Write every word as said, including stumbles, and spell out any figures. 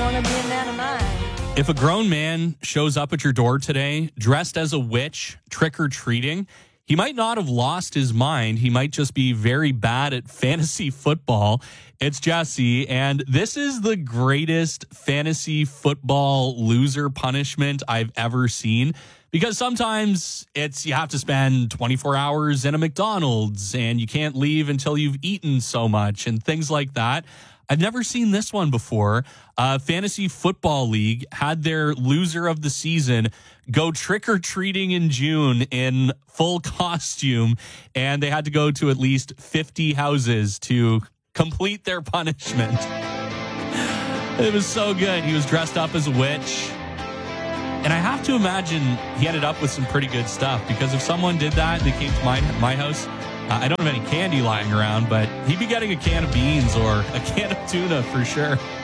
want to be a man of mine. If a grown man shows up at your door today dressed as a witch, trick-or-treating, he might not have lost his mind. He might just be very bad at fantasy football. It's Jesse, and this is the greatest fantasy football loser punishment I've ever seen. Because sometimes it's you have to spend twenty-four hours in a McDonald's and you can't leave until you've eaten so much and things like that. I've never seen this one before. Uh, Fantasy Football League had their loser of the season go trick-or-treating in June in full costume, and they had to go to at least fifty houses to complete their punishment. It was so good. He was dressed up as a witch. And I have to imagine he ended up with some pretty good stuff, because if someone did that and they came to my, my house, uh, I don't have any candy lying around, but he'd be getting a can of beans or a can of tuna for sure.